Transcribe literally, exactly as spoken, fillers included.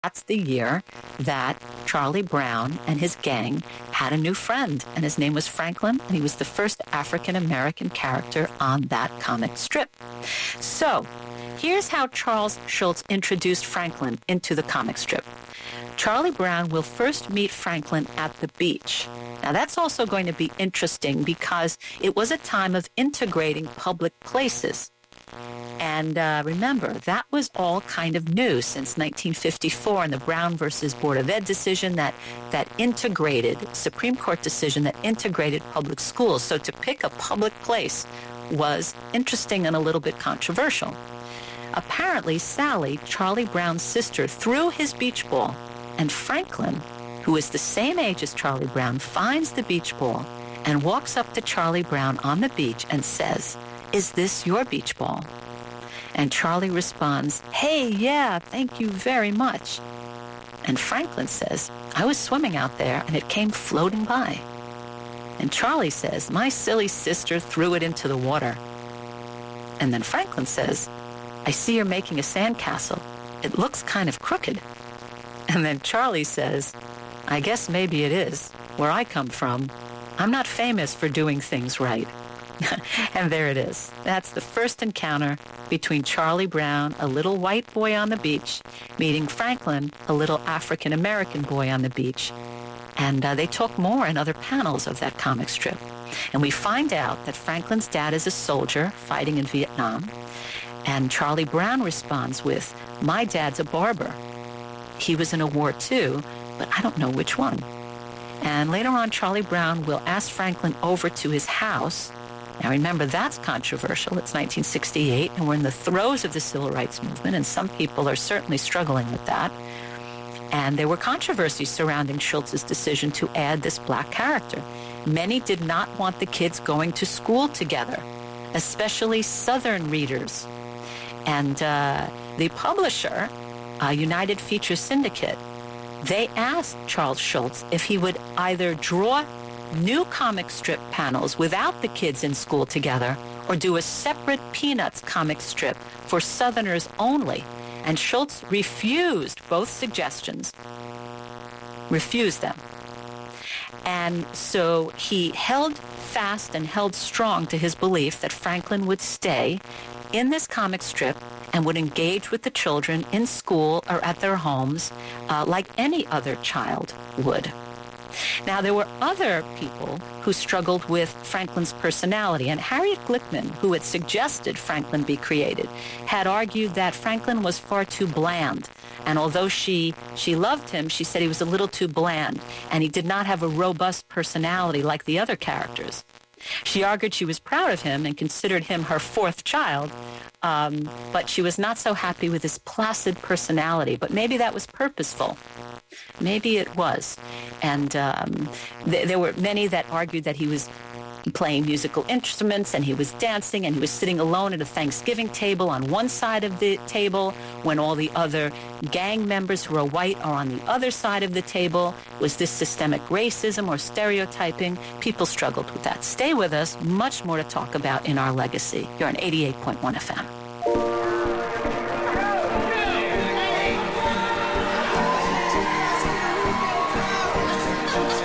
that's the year that Charlie Brown and his gang had a new friend, and his name was Franklin, and he was the first African-American character on that comic strip. So, here's how Charles Schulz introduced Franklin into the comic strip. Charlie Brown will first meet Franklin at the beach. Now, that's also going to be interesting because it was a time of integrating public places. And uh, remember, that was all kind of new since nineteen fifty-four and the Brown versus Board of Ed decision that, that integrated, Supreme Court decision that integrated public schools. So to pick a public place was interesting and a little bit controversial. Apparently, Sally, Charlie Brown's sister, threw his beach ball, and Franklin, who is the same age as Charlie Brown, finds the beach ball and walks up to Charlie Brown on the beach and says, "Is this your beach ball?" And Charlie responds, "Hey, yeah, thank you very much." And Franklin says, "I was swimming out there and it came floating by." And Charlie says, "My silly sister threw it into the water." And then Franklin says, "I see you're making a sandcastle. It looks kind of crooked." And then Charlie says, "I guess maybe it is. Where I come from, I'm not famous for doing things right." And there it is. That's the first encounter between Charlie Brown, a little white boy on the beach, meeting Franklin, a little African-American boy on the beach. And uh, they talk more in other panels of that comic strip. And we find out that Franklin's dad is a soldier fighting in Vietnam. And Charlie Brown responds with, "My dad's a barber. He was in a war too, but I don't know which one." And later on, Charlie Brown will ask Franklin over to his house. Now, remember, that's controversial. It's nineteen sixty-eight, and we're in the throes of the civil rights movement, and some people are certainly struggling with that. And there were controversies surrounding Schulz's decision to add this black character. Many did not want the kids going to school together, especially Southern readers. And uh, the publisher, uh, United Feature Syndicate, they asked Charles Schulz if he would either draw new comic strip panels without the kids in school together or do a separate Peanuts comic strip for Southerners only. And Schulz refused both suggestions, refused them. And so he held fast and held strong to his belief that Franklin would stay in this comic strip and would engage with the children in school or at their homes uh, like any other child would. Now, there were other people who struggled with Franklin's personality, and Harriet Glickman, who had suggested Franklin be created, had argued that Franklin was far too bland. And although she, she loved him, she said he was a little too bland, and he did not have a robust personality like the other characters. She argued she was proud of him and considered him her fourth child, um, but she was not so happy with his placid personality. But maybe that was purposeful. Maybe it was. And um, th- there were many that argued that he was playing musical instruments and he was dancing and he was sitting alone at a Thanksgiving table on one side of the table when all the other gang members who are white are on the other side of the table. Was this systemic racism or stereotyping? People struggled with that. Stay with us. Much more to talk about in our legacy. You're on eighty-eight point one F M.